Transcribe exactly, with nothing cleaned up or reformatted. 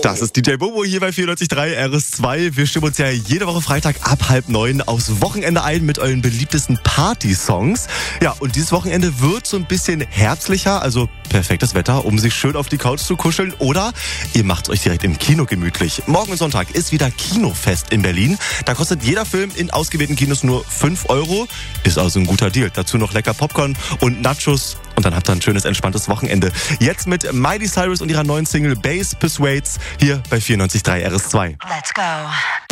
Das ist D J Bobo hier bei vierundneunzig Komma drei R S zwei. Wir stimmen uns ja jede Woche Freitag ab halb neun aufs Wochenende ein mit euren beliebtesten Party-Songs. Ja, und dieses Wochenende wird so ein bisschen herbstlicher, also perfektes Wetter, um sich schön auf die Couch zu kuscheln. Oder ihr macht es euch direkt im Kino gemütlich. Morgen und Sonntag ist wieder Kinofest in Berlin. Da kostet jeder Film in ausgewählten Kinos nur fünf Euro. Ist also ein guter Deal. Dazu noch lecker Popcorn und Nachos. Und dann habt ihr ein schönes, entspanntes Wochenende. Jetzt mit Miley Cyrus und ihrer neuen Single Bass Persuades hier bei vierundneunzig Komma drei R S zwei. Let's go.